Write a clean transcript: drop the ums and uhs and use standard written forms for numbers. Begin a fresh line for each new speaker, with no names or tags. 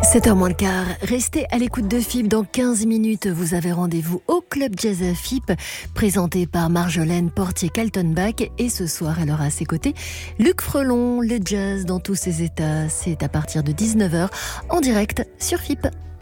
7h moins le quart, restez à l'écoute de FIP. Dans 15 minutes, vous avez rendez-vous au Club Jazz à FIP, présenté par Marjolaine Portier-Kaltenbach. Et ce soir, elle aura à ses côtés Luc Frelon, le jazz dans tous ses états. C'est à partir de 19h, en direct sur FIP.